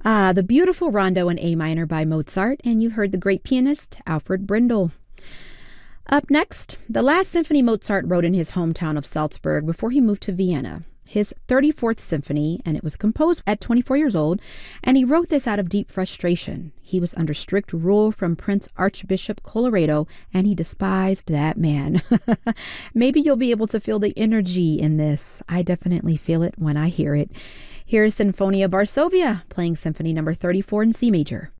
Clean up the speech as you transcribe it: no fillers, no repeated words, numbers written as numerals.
The beautiful Rondo in A minor by Mozart, and you heard the great pianist Alfred Brendel. Up next, the last symphony Mozart wrote in his hometown of Salzburg before he moved to Vienna. His 34th symphony, and it was composed at 24 years old, and he wrote this out of deep frustration. He was under strict rule from Prince Archbishop Colloredo, and he despised that man. Maybe you'll be able to feel the energy in this. I definitely feel it when I hear it. Here's Sinfonia Varsovia, playing Symphony number 34 in C major.